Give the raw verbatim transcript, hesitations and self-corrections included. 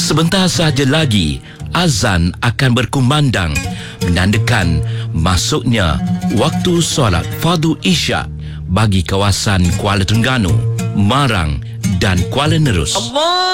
Sebentar sahaja lagi, azan akan berkumandang menandakan masuknya waktu solat fardu isyak bagi kawasan Kuala Terengganu, Marang dan Kuala Nerus. Allah.